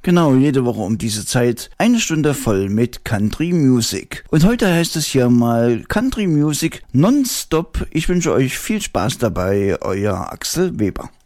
Genau, jede Woche um diese Zeit eine Stunde voll mit Country Music. Und heute heißt es hier mal Country Music nonstop. Ich wünsche euch viel Spaß dabei, euer Axel Weber.